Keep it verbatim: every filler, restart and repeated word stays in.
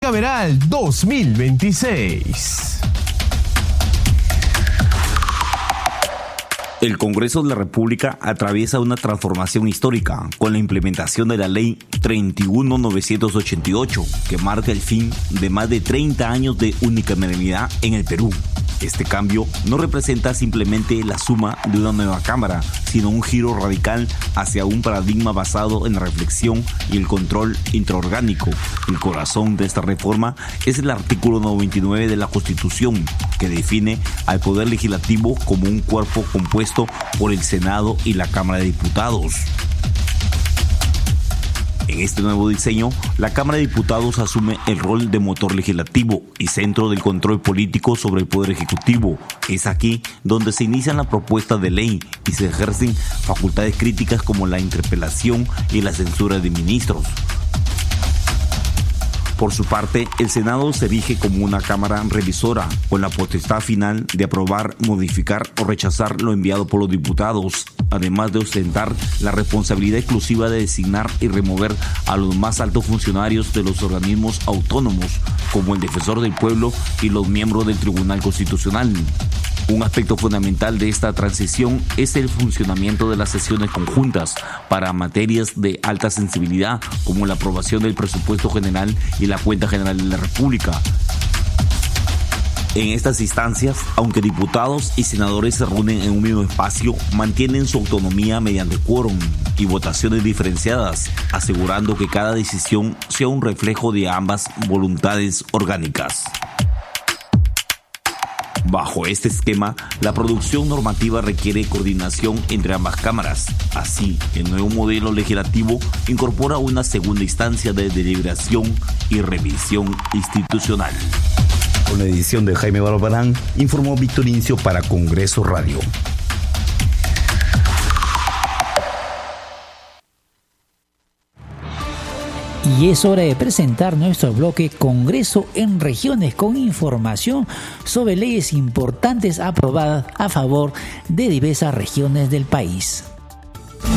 Primaveral dos mil veintiséis. El Congreso de la República atraviesa una transformación histórica con la implementación de la Ley treinta y uno mil novecientos ochenta y ocho, que marca el fin de más de treinta años de unicameralidad en el Perú. Este cambio no representa simplemente la suma de una nueva Cámara, sino un giro radical hacia un paradigma basado en la reflexión y el control intraorgánico. El corazón de esta reforma es el artículo noventa y nueve de la Constitución, que define al Poder Legislativo como un cuerpo compuesto por el Senado y la Cámara de Diputados. En este nuevo diseño, la Cámara de Diputados asume el rol de motor legislativo y centro del control político sobre el Poder Ejecutivo. Es aquí donde se inician la propuesta de ley y se ejercen facultades críticas como la interpelación y la censura de ministros. Por su parte, el Senado se erige como una cámara revisora, con la potestad final de aprobar, modificar o rechazar lo enviado por los diputados, además de ostentar la responsabilidad exclusiva de designar y remover a los más altos funcionarios de los organismos autónomos, como el Defensor del Pueblo y los miembros del Tribunal Constitucional. Un aspecto fundamental de esta transición es el funcionamiento de las sesiones conjuntas para materias de alta sensibilidad, como la aprobación del presupuesto general y la cuenta general de la República. En estas instancias, aunque diputados y senadores se reúnen en un mismo espacio, mantienen su autonomía mediante quórum y votaciones diferenciadas, asegurando que cada decisión sea un reflejo de ambas voluntades orgánicas. Bajo este esquema, la producción normativa requiere coordinación entre ambas cámaras. Así, el nuevo modelo legislativo incorpora una segunda instancia de deliberación y revisión institucional. Con la edición de Jaime Barbarán, informó Víctor Incio para Congreso Radio. Y es hora de presentar nuestro bloque Congreso en Regiones, con información sobre leyes importantes aprobadas a favor de diversas regiones del país.